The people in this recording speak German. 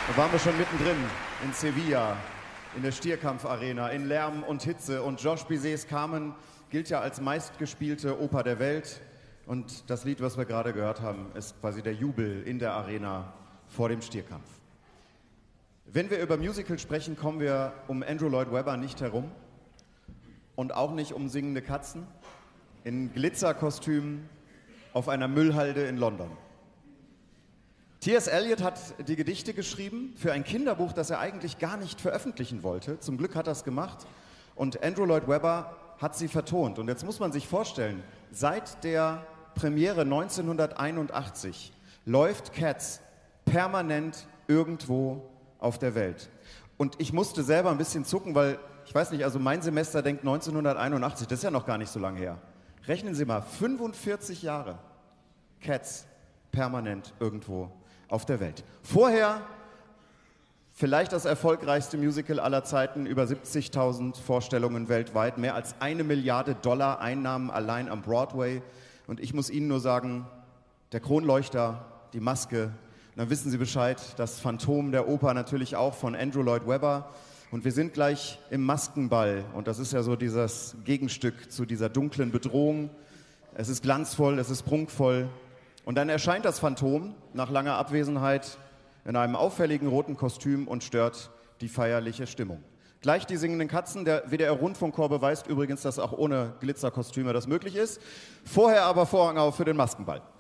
Da waren wir schon mittendrin in Sevilla, in der Stierkampfarena, in Lärm und Hitze. Und Georges Bizets Carmen gilt ja als meistgespielte Oper der Welt. Und das Lied, was wir gerade gehört haben, ist quasi der Jubel in der Arena vor dem Stierkampf. Wenn wir über Musical sprechen, kommen wir um Andrew Lloyd Webber nicht herum. Und auch nicht um singende Katzen in Glitzerkostümen auf einer Müllhalde in London. T.S. Eliot hat die Gedichte geschrieben für ein Kinderbuch, das er eigentlich gar nicht veröffentlichen wollte. Zum Glück hat er es gemacht. Und Andrew Lloyd Webber hat sie vertont. Und jetzt muss man sich vorstellen, seit der Premiere 1981 läuft Cats permanent irgendwo auf der Welt. Und ich musste selber ein bisschen zucken, weil, ich weiß nicht, also mein Semester denkt 1981, das ist ja noch gar nicht so lange her. Rechnen Sie mal, 45 Jahre Cats permanent irgendwo auf der Welt. Vorher vielleicht das erfolgreichste Musical aller Zeiten, über 70.000 Vorstellungen weltweit, mehr als $1 Milliarde Einnahmen allein am Broadway. Und ich muss Ihnen nur sagen, der Kronleuchter, die Maske, und dann wissen Sie Bescheid, das Phantom der Oper natürlich auch von Andrew Lloyd Webber. Und wir sind gleich im Maskenball und das ist ja so dieses Gegenstück zu dieser dunklen Bedrohung. Es ist glanzvoll, es ist prunkvoll. Und dann erscheint das Phantom nach langer Abwesenheit in einem auffälligen roten Kostüm und stört die feierliche Stimmung. Gleich die singenden Katzen, der WDR-Rundfunkchor beweist übrigens, dass auch ohne Glitzerkostüme das möglich ist. Vorher aber Vorhang auf für den Maskenball.